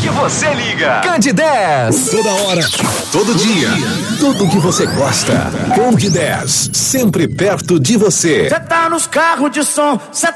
que você liga. Cande 10. Toda hora, todo dia, tudo que você gosta. Cande 10, sempre perto de você. Cê tá nos carros de som, cê